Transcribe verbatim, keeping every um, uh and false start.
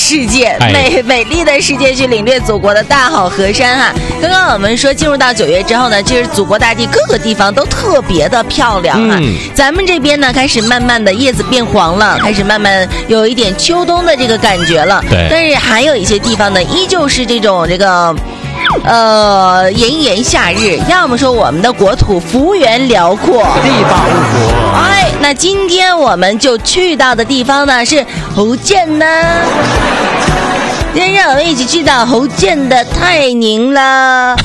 世界， 哎、 美美丽的世界，去领略祖国的大好河山哈。刚刚我们说进入到九月之后呢，其实祖国大地各个地方都特别的漂亮哈。 嗯、 咱们这边呢开始慢慢的叶子变黄了，开始慢慢有一点秋冬的这个感觉了。 对， 但是还有一些地方呢，依旧是这种这个。呃，炎炎夏日，要么说我们的国土幅员辽阔， 地大物博。 哎，那今天我们就去到的地方呢是福建呢。今天让我们一起去到福建的泰宁了。